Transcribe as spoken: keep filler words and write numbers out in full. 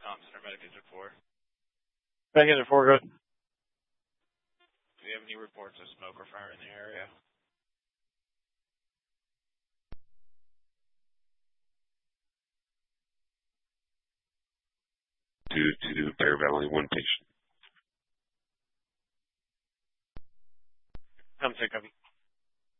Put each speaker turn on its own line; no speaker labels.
Thompson or Medicaid four.
Medicaid four, good.
Do you have any reports of smoke or fire in the area?
Due to Bear Valley, one patient.
Come take them.